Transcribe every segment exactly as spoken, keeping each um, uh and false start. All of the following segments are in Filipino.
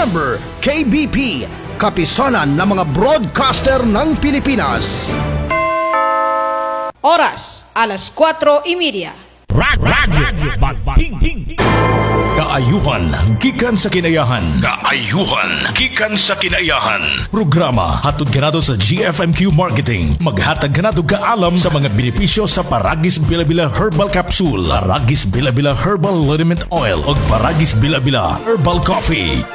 Remember, K B P, kapisanan ng mga broadcaster ng Pilipinas. Oras, alas kwatro y media. Radyo Bagting. Kaayuhan gikan sa kinayahan. Kaayuhan gikan sa kinayahan. Programa hatod kanado sa G F M Q Marketing. Maghatag kanado kaalam sa mga benepisyo sa Paragis Bila-Bila Herbal Capsule, Paragis Bila-Bila Herbal Liniment Oil ug Paragis Bila-Bila Herbal Coffee.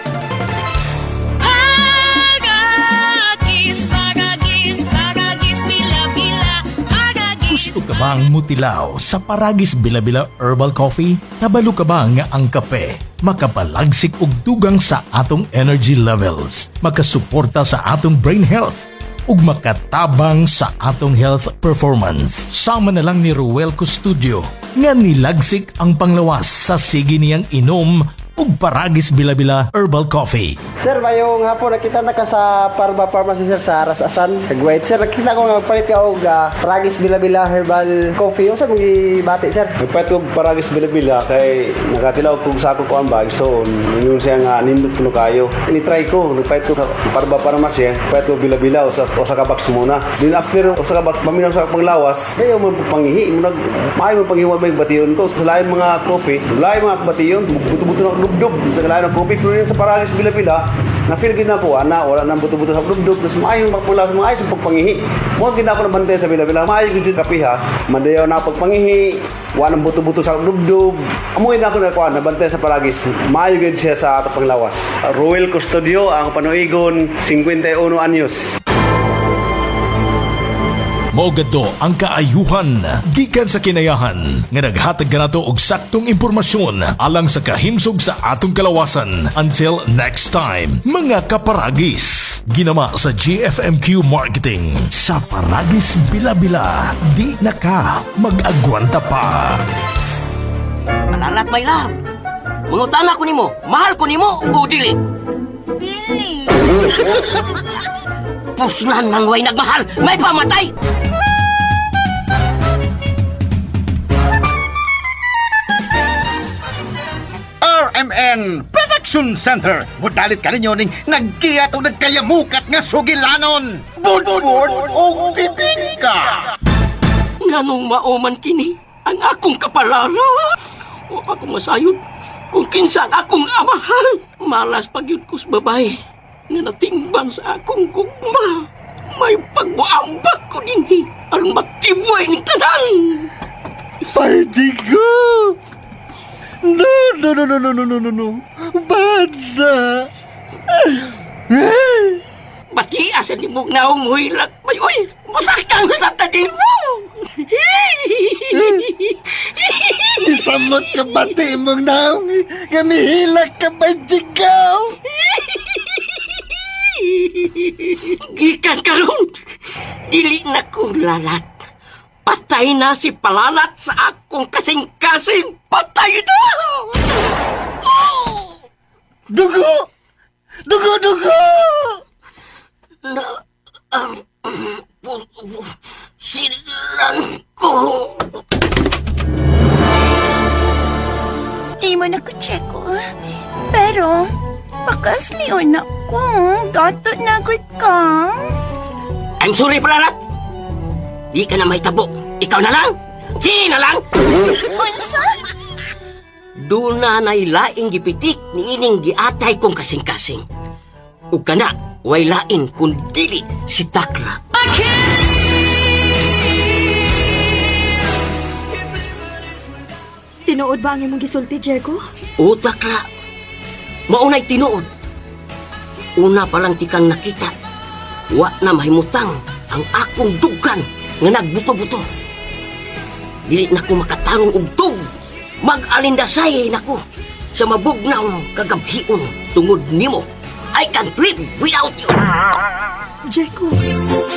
Gusto ka bang mutilaw sa Paragis Bila-Bila Herbal Coffee? Kabalo ka ba nga ang kape makapalagsik og dugang sa atong energy levels, makasuporta sa atong brain health, ug makatabang sa atong health performance? Sama na lang ni Ruel Custodio nga nilagsik ang panglawas sa sige niyang inom ug Paragis Bila-Bila Herbal Coffee. Sir, mayong hapon nakita na ka sa Parba Pharmacy sir sa Arasasan. Nag-wait sir, nakita ko nga palit ka og uh, Paragis Bila-Bila Herbal Coffee. Yung sa mga bati sir. Nagpalit ko Paragis Bila-Bila kay nakatilaw kong sako ko ang bag. So, yun siya nga nindot ko kayo. Ini-try ko, nagpalit ko sa Parba Pharmacy. Nagpalit ko Bila-Bila o sa, o sa kabaks muna. Then after o sa kabaks, paminaw sa panglawas, ayaw mo pangihi. Maayo mo panghiwa may batiyon ko. Sa lain mga coffee, lain mga batiyon, buto-buto na dubdub sa kalahin ng coffee. Pero yun sa Paragis Bila-Bila, na-feel ginakuha na wala nang buto-buto sa dubdub. Tapos maayong magpula sa mga ayos ang pagpangihi. Mga ginako na bantay sa Bila-Bila, maayong ginakuha kapiha, mandayaw na pagpangihi, wala nang buto-buto sa dubdub. Amo ginako na kuha na bantay sa Paragis, maayong ginakuha siya sa atong panglawas. Ruel Custodio, ang panuigon, fifty-one anyos. Maugado ang kaayuhan gikan sa kinayahan nga naghatag kanato og saktong impormasyon alang sa kahimsog sa atong kalawasan. Until next time, mga kaparagis, ginama sa G F M Q Marketing. Sa Paragis Bila-Bila, di na ka mag-agwanta pa. Alalat, my love. Mangutana ko nimo, mahal ko nimo o dili? Dili. Puslan nang way nagmahal, may pamatay. R M N Production Center. Mudalit ka ninyo ning nagkiyat o nagkayamukat nga sugilanon. Budbud o pipika. Nganong mauman kini ang akong kapalaran. O akong masayod kung kinsa ang akong amahan. Malas pagyud ko sa babae nga natingban sa akong gugma. May pagbuambak ko dinhi aron matibay ni tanan. Paidigo! No, no, no, no, no, no, no, no, no. Bada! Batia sa libog na umuhilak. May, uy, masaktan sa tanin mo! Isamot ka bati mong naong gamihilak ka ba, Jigaw? Gikan karon, dili na kong lalat. Patay na si Palalat sa akong kasing-kasing. Patay na! Oh! Dugo! Dugo, dugo! Na, ang, um, silan ko. Di mo na ko check ko. Pero, bakas liyon ako. Gato na agad ka. I'm sorry, Palalat. Di ka na may tabo. Ikaw na lang. Si na lang. Unsa? Doon na nailaing gipitik ni ining giatay kong kasing-kasing. Ug kana, way laing kung dili si Takla. Tinuod ba ang imong gisulti, Jericho? O Takla, maunay tinuod. Una pa lang tikang nakita, wa na mahimutang ang akong dugan nga nagbuto-buto. Dili na ko makatarong og tug. Mag-alindasay na ko sa mabugnaw kagabhion tungod nimo. I can't live without you. Jericho.